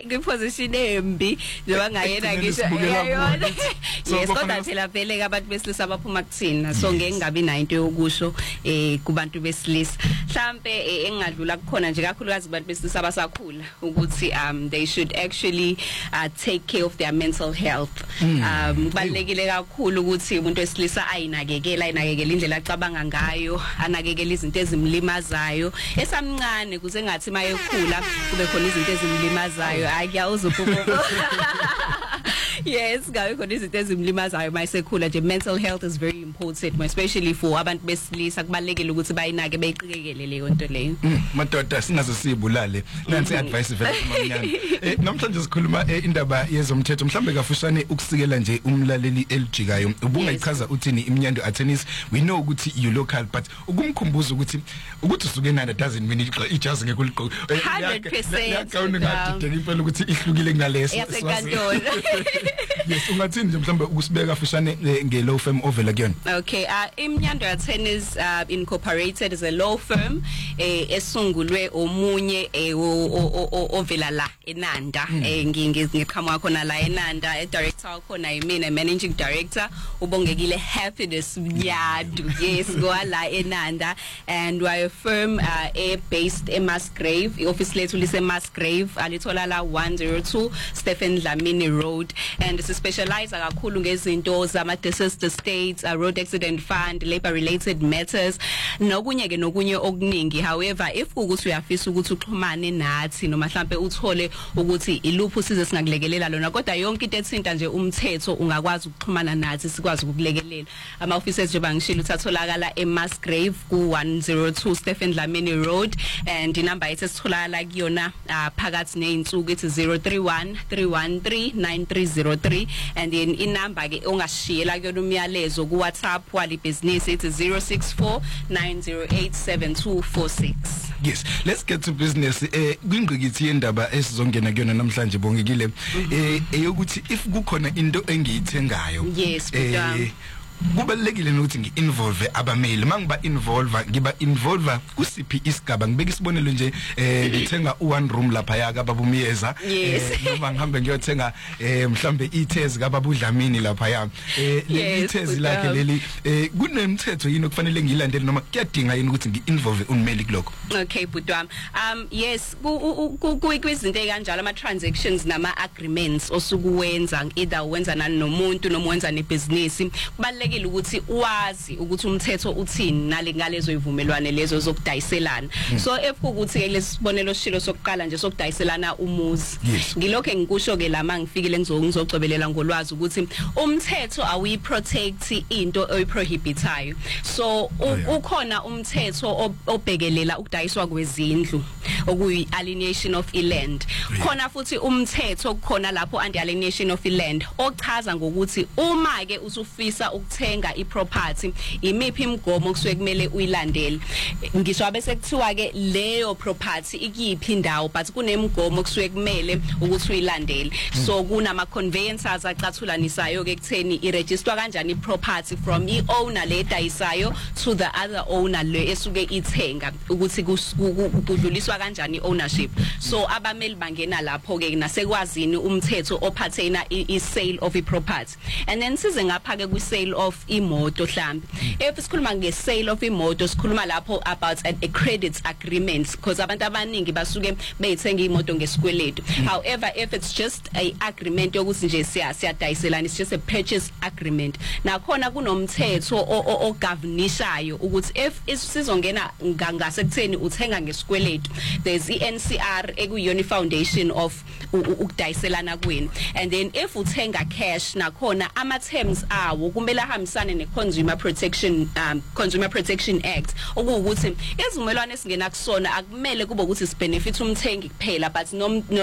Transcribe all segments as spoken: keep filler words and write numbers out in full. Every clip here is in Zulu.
ngiposition embi njengoba ngayena ngisho yayona yes kodwa phela vele abantu besilisa abaphuma kuthina so ngeke ngabi nayo into yokusho eh kubantu besilisa mhlambe engadlula kukhona nje kakhulukazi abantu besilisa abasakhula ukuthi um they should actually uh, take care of their mental health um kubalekile kakhulu ukuthi umuntu wesilisa ayinakekela ayinakekela indlela acabanga ngayo anakekela izinto ezimlimazayo esamncane kuze ngathi mayekhula kube khona izinto ezimlimazayo akuyawuzuphupho yes ngabe khona izinto ezimlimazayo mayisekhula nje mental health is very important especially for abantu besilisa kubalekile ukuthi bayinake beyiqikekele leyo nto leyo madoda singaze sibulale nansi advice vele kumanyana eh namhlanje sikhuluma indaba yezomthetho mhlambe kafushane ukusikela nje umlaleli elijikayo ubungayichaza uthini imnyando attorneys we know ukuthi you local but ukumkhumbuza ukuthi ukuthi usuke nanda doesn't mean ijazi ngekuliqoqa one hundred percent yakawuni ngadideka impela ukuthi ihlukile kunaleso yes ungathini nje mhlambe ukusibeka fushane nge law firm ovela kuyona okay uh imnyando attorneys uh, incorporated is a law firm eh esungulwe omunye eh ovela la eNanda eh ngiqhamuka khona la eNanda e director khona yimina managing director ubongekile Happiness Mnyadu yes go la eNanda and we are a firm uh, a based in Musgrave office lethu lise Musgrave alithola la one oh two Stephen Dlamini Road and it's specialize kakhulu ngezinto zama disaster states uh, road accident fund labor related matters nokunye ke nokunye okuningi however if ukuthi uyafisa ukuthi uxhumane nathi noma mhlambe uthole ukuthi iluphu size singakulekelela lona kodwa yonke into ethinta nje umthetho ungakwazi ukuxhumana nathi sikwazi ukukulekelela ama offices nje bangishilo uthatholakala eMusgrave ku one oh two Stephen Dlamini Road and inamba yethu sitholakala kuyona uh, phakathi neinsuku ithi zero three one three one three nine three zero three and then inamba ke ongashiyela kuyona umyalezo ku WhatsApp wali business ithi zero six four nine zero eight seven two four six. Yes, let's get to business. Eh kwingqikithi yendaba esizongena kuyona namhlanje bongekile eh eyokuthi if kukhona into engiyithengayo yes eh kubalekile ukuthi ngiinvolve abameli mangiba involve ngiba involve kusiphi isigaba ngibeka isibonelo nje eh ngithenga one room lapha yaka babumiyeza noma ngihambe ngiyothenga eh mhlambe ithezi kababudlamini lapha ya eh leli ithezi lakhe leli eh kunemthetho yini okufanele ngiyilandele noma kuyadinga yini ukuthi ngiinvolve ummeli kuloko okay budwami um yes kwizinto ekanjalo ama transactions nama agreements osukuwenza either wenza nani nomuntu noma wenza nebusiness kubalekile ukuthi wazi ukuthi umthetho uthini nale ngalezo ivumelwane lezo zokudayiselana so if ukuthi ke lesibonelo shilo sokuqala nje sokudayiselana umuzi ngilokho ngikusho ke lama ngifikile ngizocwebelela ngolwazi ukuthi umthetho awi protect into oyiprohibitayo so ukhona umthetho obhekelela ukudayiswa kwezindlu okuyi alienation of land khona futhi umthetho khona lapho anti alienation of land ochaza ngokuthi uma ke usufisa ukuthenga iproperty imiphi imigomo kusuke kumele uyilandele ngisho bese kuthiwa ke leyo property ikuphi indawo but kunemigomo kusuke kumele ukuthi uyilandele so kunama conveyancers acathulanisayo ke kutheni iregister kanjani iproperty from i owner le dayisayo to the other owner le esuke ithenga ukuthi kudluliswa kanjani ownership so abameli bangena lapho ke nasekwazini umthetho ophathena i sale of i property and then size ngapha ke kwi sale of imoto hlambi if sikhuluma nge sale of imoto sikhuluma lapho about a, a credit agreement because abantu abaningi basuke beyithenga imoto ngesikweletu however if it's just a agreement yokuthi nje siya siyadayiselana it's just a purchase agreement nakhona kunomthetho ogovernishayo ukuthi if sizongena ngase kutheni uthenga ngesikweletu there's the N C R ekuyona foundation of ukudayiselana kwenu and then if uthenga cash nakhona ama terms awo kumele ahambisane ne Consumer Protection um Consumer Protection Act okuwukuthi izimelwane esingena kusona akumele kube ukuthi sibenefit umthengi kuphela but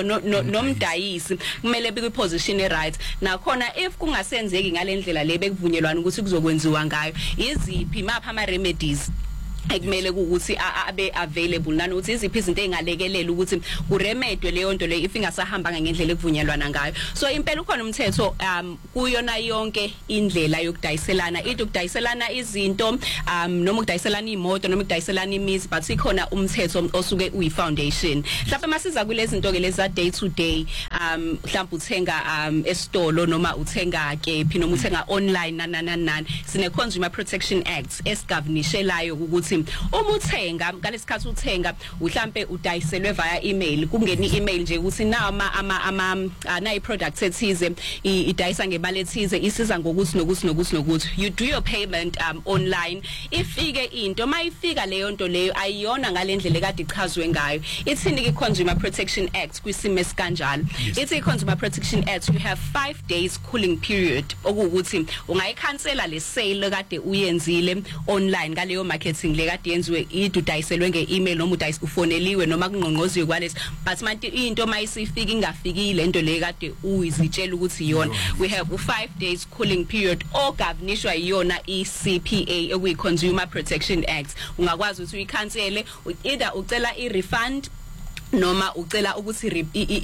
nomdayisi kumele bekwi position right nakhona if kungasenzeki ngalendlela le bekuvunyelwana ukuthi kuzokwenziwa ngayo iziphi mapha ama remedies ekumele ukuthi abe available nanokuthi iziphi izinto engalekelela ukuthi kuremedwe leyo nto le if ingasahamba ngendlela ekuvunyelwana ngayo so impela ukhona umthetho um kuyona yonke indlela yokudayiselana into ukudayiselana izinto um noma ukudayiselana imoto noma ukudayiselana imizi but ikhona umthetho osuke uyi foundation mhlawumbe masiza kulezi zinto ke leza day to day um mhlawumbe uthenga um estolo noma uthenga kephi noma uthenga online nananana sine Consumer Protection Act esigovernishelayo ukuthi uma uthenga ngalesikhathi uthenga mhlambe udayiselwe via email kungena i-email nje ukuthi nama ama ama nayi products ethize idayisa ngebale ethize isiza ngokuthi nokuthi nokuthi nokuthi you do your payment um online ifike into mayifika leyo nto leyo ayiyona ngalendlela kade ichazwe ngayo ithini ke Consumer Protection Act kwisimo esikanjalo ithi Consumer Protection Act you have five days cooling period okuwukuthi ungayikhansela le sale kade uyenzile online ngaleyo marketing le kade yenziwe idudayiselwe nge-email noma udayifoneliwe noma kungqongqoziwe kwalesi but manje into mayisifika ingafikile into le kade uyizitshela ukuthi yona we have a five days cooling period ogovernishwa iyona i-C P A okuyi Consumer Protection Act ungakwazi ukuthi uyikhansele either ucela i-refund noma ucela ukuthi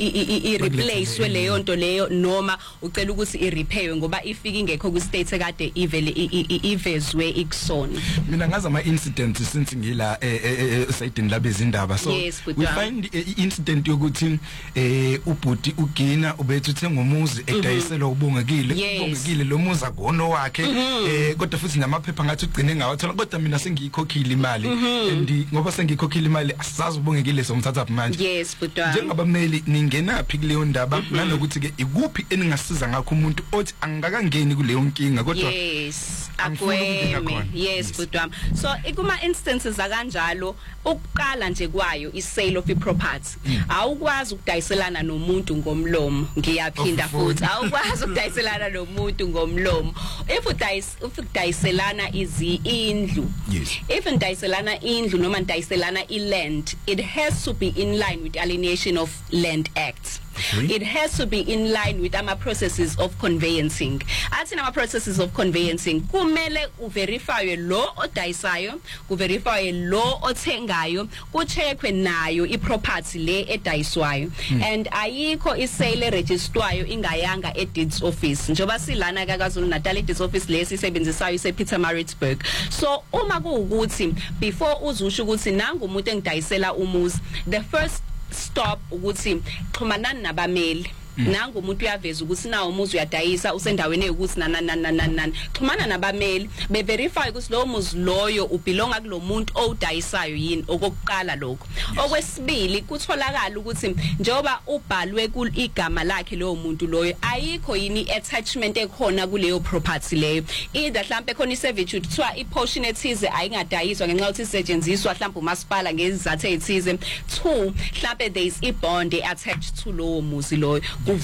i replace leyo nto leyo noma ucela ukuthi i repair ngoba ifika ingekho ku state ekade ivele ivezwe ikusona mina ngaza ama incidents since ngila esayidini labe izindaba so yes, we find incident yokuthi eh ubhuti ugina ubethu uthenga umuzi edayiselwa ubongekile ubongekile lo muzi akono wakhe eh kodwa futhi namaphepha ngathi ugcine ngawathola kodwa mina sengiyikhokhile imali and ngoba sengiyikhokhile imali asizazi ubongekile somthatha manje yes budwa njengabameli ningenaphi kuleyo ndaba nanokuthi ke ikuphi eningasiza ngakho umuntu othi angakangeni kuleyo nkinga kodwa yes akweme yes budwa so ikuma instances akanjalo ukuqala nje kwayo isale of iproperty awukwazi ukudayiselana nomuntu ngomlomo ngiyaphinda futhi awukwazi ukudayiselana nomuntu ngomlomo if udayis if udayiselana izi indlu if udayiselana indlu noma udayiselana iland it has to be in line with Alienation of Land Act. Okay. It has to be in line with our processes of conveyancing. As in our processes of conveyancing, kumele uverify lo odayisayo, kuverify lo othengayo, kucheckwe nayo iproperty le edayiswayo. Hmm. And ayikho isale registrwayo ingayanga e deeds office. Njoba silana kaKwaZulu Natal deeds office le sisebenzisayo ise Pietermaritzburg. So uma kuukuthi before uzusho ukuthi nangu umuntu engidayisela umuzi, the first stop ukuthi xhumana nabameli nangu umuntu uyaveza ukuthi nawo umuzi uyadayisa usendaweni ukuthi nananana xhumana nabameli be verify ukuthi lo muzi loyo ubelonga kulo muntu odayisayo yini okokuqala lokho okwesibili kutholakala ukuthi njoba ubhalwe igama lakhe lo muntu loyo ayikho yini attachment ekhona kuleyo property leyo either mhlambe khona iservitude kuthiwa iportion ethize ayingadayiswa ngenxa yokuthi isetshenziswa mhlambe umasipala ngezizathu ezithize two mhlambe there is a bond attached to lo muzi loyo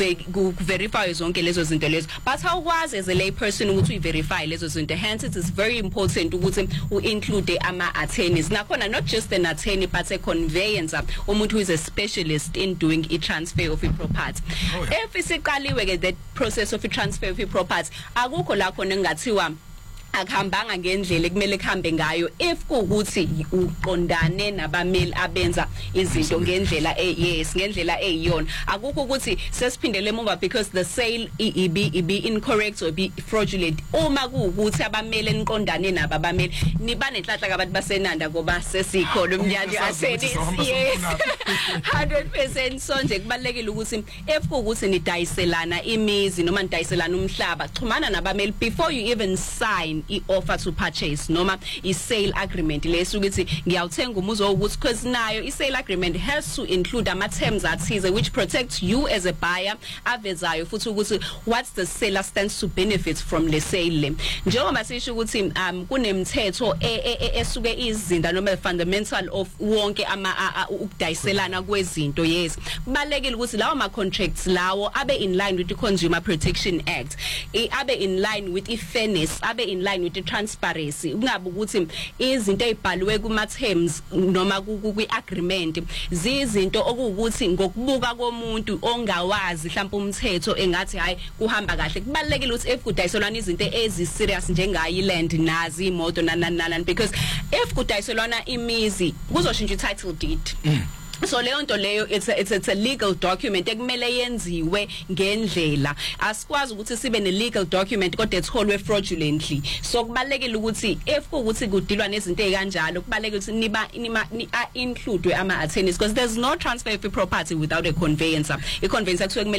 ku verify zonke lezo zinto lezo but awukwazi as a lay person ukuthi uverify lezo zinto hence it is very important ukuthi u include ama attorneys nakhona not just an attorney but a conveyancer umuntu who is a specialist in doing a transfer of a property oh, yeah. If isiqaliwe ke that process of a transfer of a property akukho la khona ngingathiwa akuhambanga ngendlela ekumele kuhambe ngayo if kuukuthi uqondane nabameli abenza izinto ngendlela yes ngendlela eyiyona akukho ukuthi sesiphindele emuva because the sale ibe ibe incorrect or be fraudulent uma kuukuthi abameli eniqondane nabo abameli niba nenhlanhla kabantu basenanda ngoba sesikho umnyanya yaseni yes one hundred percent so nje kubalekile ukuthi if kuukuthi nidayiselana imizi noma nidayiselana umhlaba xhumana nabameli before you even sign i-offer to purchase noma i-sale agreement leso ukuthi ngiyawuthenga umuzi ukuthi because nayo i-sale agreement has to include ama terms athize which protects you as a buyer avezayo futhi ukuthi what's the seller stands to benefit from le sale njengoba sisho ukuthi um kunemthetho esuke izinda noma fundamental of wonke ama ukudayiselana kwezinto yes kubalekile ukuthi lawo ma contracts lawo abe in line with the Consumer Protection Act abe in line with i-fairness abe in line with the transparency ungabe ukuthi izinto ezibhaliwe kuma terms noma ku agreement zizinto okuwukuthi ngokubuka komuntu ongawazi mhlawumbe umthetho engathi hayi kuhamba kahle kubalekile ukuthi if kudayiselwana izinto ezi serious njengayi iland nazi imoto nananana because if kudayiselwana imizi kuzoshintsha i-title deed mm. So leyo nto leyo it's a, it's, it's a legal document ekumele yenziwe ngendlela asikwazi ukuthi sibe ne legal document kodwa etholwe fraudulently so kubalekile ukuthi if ukuthi kudilwa nezinto ezikanjalo kubalekile ukuthi niba include ama attorneys because there's no transfer of property without a conveyancer i conveyancer kusuke